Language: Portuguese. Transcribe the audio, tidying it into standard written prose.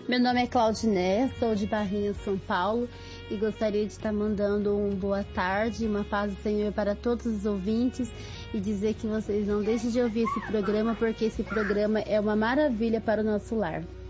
Meu nome é Claudiné, sou de Barrinha, São Paulo, e gostaria de estar mandando uma boa tarde, uma paz do Senhor para todos os ouvintes e dizer que vocês não deixem de ouvir esse programa, porque esse programa é uma maravilha para o nosso lar.